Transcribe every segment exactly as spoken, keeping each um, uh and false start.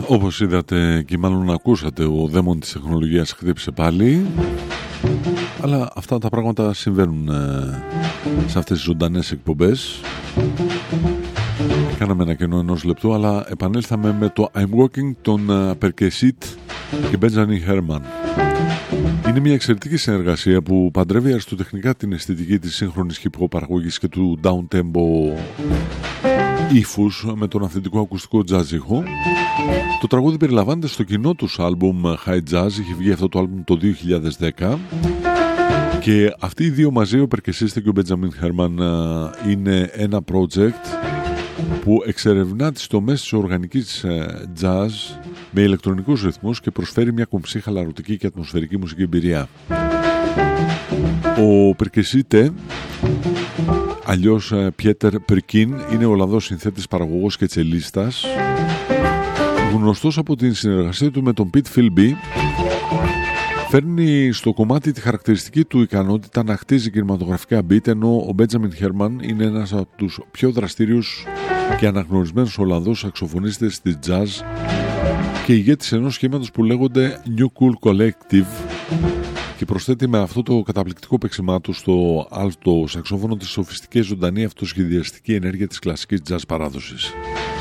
Όπως είδατε και μάλλον ακούσατε, ο δαίμον της τεχνολογίας χτύπησε πάλι. Αλλά αυτά τα πράγματα συμβαίνουν ε, σε αυτές τις ζωντανές εκπομπές. Κάναμε ένα κενό ενός λεπτού, αλλά επανέλθαμε με το I'm Walking των uh, Perquisite και Benjamin Herman. Είναι μια εξαιρετική συνεργασία που παντρεύει αριστοτεχνικά την αισθητική της σύγχρονης hip-hop παραγωγής και του down-tempo ύφους με τον αυθεντικό ακουστικό jazz ήχο. Το τραγούδι περιλαμβάνεται στο κοινό τους άλμπουμ High Jazz, είχε βγει αυτό το άλμπουμ το δύο χιλιάδες δέκα. Και αυτοί οι δύο μαζί, ο Perquisite και ο Benjamin Herman, είναι ένα project που εξερευνά τις τομές της οργανικής jazz με ηλεκτρονικούς ρυθμούς και προσφέρει μια κομψή, χαλαρωτική και ατμοσφαιρική μουσική εμπειρία. Ο Perquisite, αλλιώς Pieter Perkin, είναι Ολλανδός συνθέτης, παραγωγός και τσελίστας, γνωστός από την συνεργασία του με τον Pete Philby. Φέρνει στο κομμάτι τη χαρακτηριστική του ικανότητα να χτίζει κινηματογραφικά beat, ενώ ο Benjamin Herman είναι ένας από τους πιο δραστήριους και αναγνωρισμένους Ολλανδούς σαξοφωνίστες της jazz και ηγέτης ενός σχήματος που λέγονται New Cool Collective, και προσθέτει με αυτό το καταπληκτικό παίξιμά του στο άλτο σαξόφωνο τη σοφιστική ζωντανή αυτοσχεδιαστική ενέργεια της κλασικής jazz παράδοσης.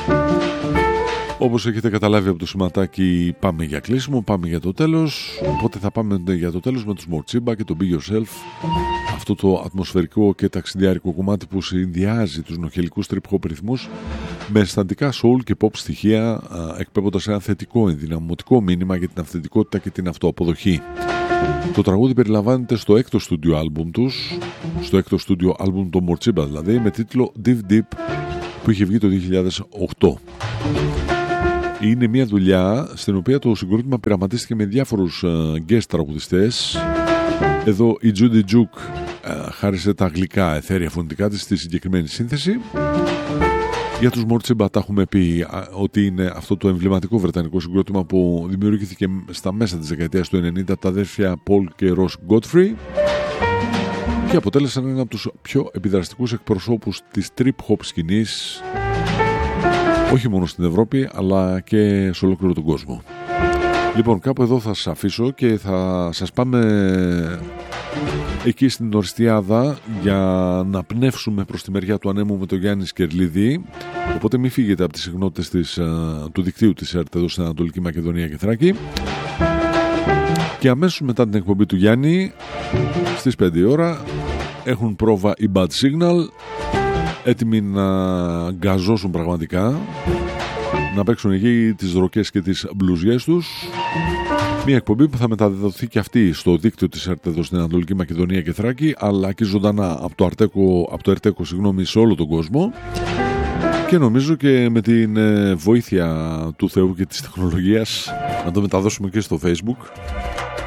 Όπως έχετε καταλάβει από το σηματάκι, πάμε για κλείσιμο, πάμε για το τέλος. Οπότε θα πάμε για το τέλος με τους Morchimba και το Be Yourself, αυτό το ατμοσφαιρικό και ταξιδιάρικο κομμάτι που συνδυάζει τους νοχελικούς trip-hop ρυθμούς με αισθαντικά soul και pop στοιχεία, εκπέμποντας ένα θετικό ενδυναμωτικό μήνυμα για την αυθεντικότητα και την αυτοαποδοχή. Το τραγούδι περιλαμβάνεται στο έκτο στούντιο άλμπουμ τους, στο έκτο στούντιο άλμπουμ των Morchimba δηλαδή, με τίτλο Div Deep, που είχε βγει το δύο χιλιάδες οκτώ. Είναι μια δουλειά στην οποία το συγκρότημα πειραματίστηκε με διάφορους uh, guest τραγουδιστές. Εδώ η Judy Juke uh, χάρισε τα γλυκά αιθέρια φωνητικά της στη συγκεκριμένη σύνθεση. Για τους Morchimba τα έχουμε πει uh, ότι είναι αυτό το εμβληματικό βρετανικό συγκρότημα που δημιουργήθηκε στα μέσα της δεκαετίας του ενενήντα από τα αδέρφια Paul και Ross Godfrey και αποτέλεσαν ένα από τους πιο επιδραστικούς εκπροσώπους της trip-hop σκηνής, όχι μόνο στην Ευρώπη αλλά και σε ολόκληρο τον κόσμο. Λοιπόν, κάπου εδώ θα σας αφήσω και θα σας πάμε εκεί στην Οριστιάδα για να πνεύσουμε προς τη μεριά του ανέμου με τον Γιάννη Σκερλίδη. Οπότε μην φύγετε από τις συχνότητες της, του δικτύου της ΕΡΤ εδώ στην Ανατολική Μακεδονία και Θράκη. Και αμέσως μετά την εκπομπή του Γιάννη στις πέντε η ώρα έχουν πρόβα οι Bad Signal, έτοιμοι να γκαζώσουν πραγματικά, να παίξουν εκεί τις ροκές και τις μπλουζιές τους. Μια εκπομπή που θα μεταδοθεί και αυτή στο δίκτυο της ΕΡΤ εδώ στην Ανατολική Μακεδονία και Θράκη, αλλά και ζωντανά από το Αρτέκο, από το Ερτέκο, συγγνώμη, σε όλο τον κόσμο. Και νομίζω και με την βοήθεια του Θεού και της τεχνολογίας να το μεταδώσουμε και στο Facebook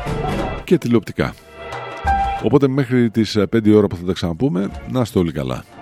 και τηλεοπτικά. Οπότε μέχρι τις πέντε η ώρα που θα τα ξαναπούμε, να είστε όλοι καλά.